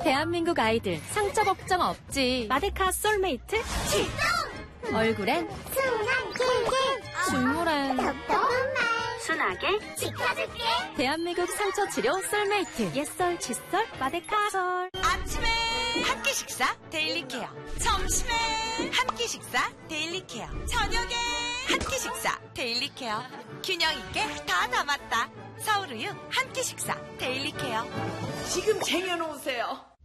대한민국 아이들 상처 걱정 없지. 마데카 솔메이트 출동! 얼굴엔 순하게 눈물엔 답답한 말 순하게 지켜줄게. 대한민국 상처 치료 솔메이트 옛설 칫솔 마데카솔. 아침에 한 끼 식사 데일리 케어, 점심에 한 끼 식사 데일리 케어, 저녁에 한 끼 식사 데일리 케어. 균형 있게 다 담았다. 서울우유 한 끼 식사 데일리 케어. 지금 쟁여놓으세요.